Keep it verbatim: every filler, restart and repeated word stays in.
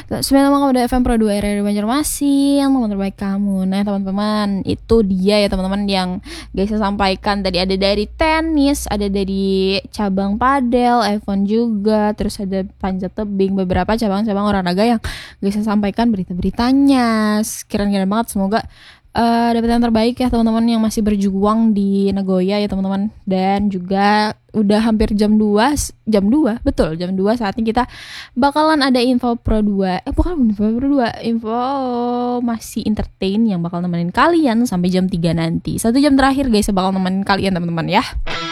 Sebenarnya teman kamu F M Pro dua R R Banjarmasin, teman terbaik kamu. Nah teman-teman, itu dia ya teman-teman yang guys saya sampaikan tadi. Ada dari tenis, ada dari cabang padel, iPhone juga, terus ada panjat tebing, beberapa cabang-cabang olahraga yang guys saya sampaikan berita-beritanya. Keren-keren banget, semoga Uh, dapat yang terbaik ya teman-teman yang masih berjuang di Nagoya ya teman-teman. Dan juga udah hampir jam dua, jam dua, betul jam dua saatnya kita bakalan ada info Pro dua. Eh bukan info Pro dua, info masih entertain yang bakal nemenin kalian sampai jam tiga nanti. Satu jam terakhir guys, saya bakal nemenin kalian teman-teman ya.